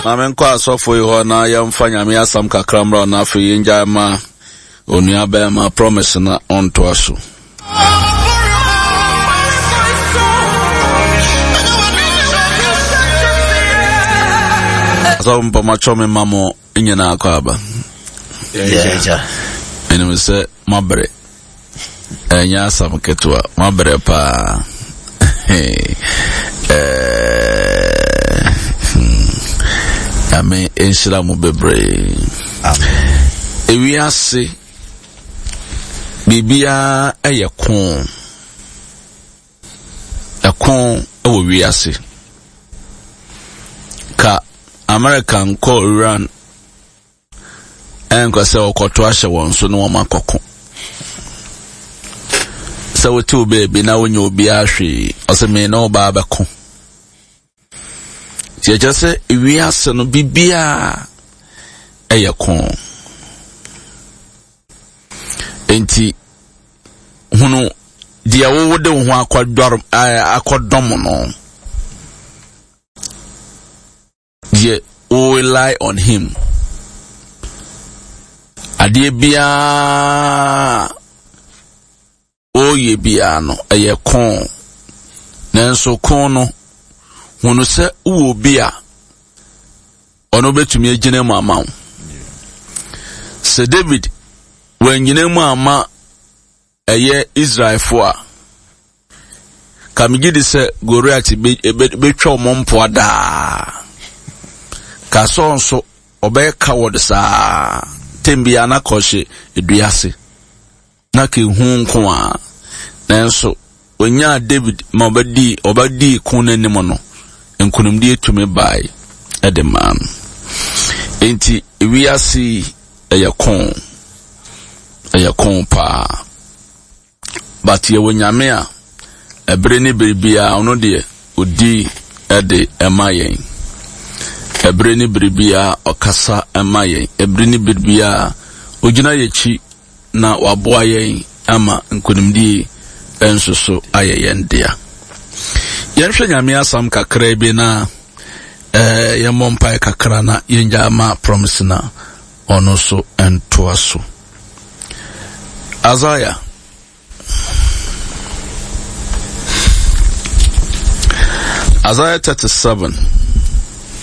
Amen kwa sofo yi na yamfanya me asam kakra mra na afi yinja ma onua ba ma promise na onto aso. Aso mpa ma chome mamo nyina akwa Yeah. Enu se mabre. Enya asam ketwa mabre pa. Amen. Enshira mu bebre. Amen. Ewi ase bibia eyekon. Ekon ewo wi ase. Ka American ko Iran enko se okoto ahye won so no makoko. Se wote obebi na wonye obi ahwe oseme na oba abeko. Ti eje se ewi ase no bibia eyekon. Enti hunu dia wo de ho akodom no. Ye o rely on him. Ade bia o ye bia no eyekon. Nanso kon no hunu se wo bia ono betumi agine mu ama. Se David when yinemu ama eye Israel fo a kamigidi se Goliath betwa omompo ada ka so obey coward sa tembia na koshe eduase na ke hunko a nanso onya David ma obadi kun nanim no enkunumdi etumi bai edeman enti ewiase eyakon pa but ye wonyame a ebre ni bibia ono de odi ede emayen ebre ni bibia okasa emayen ebre ni bibia ogina yechi na waboa yen ama nkunimdi ensoso ayeyen dia yenhwe nyame asam kakra bi na yemompa kakra na yenja ma promise na ono so entoaso. Isaiah 37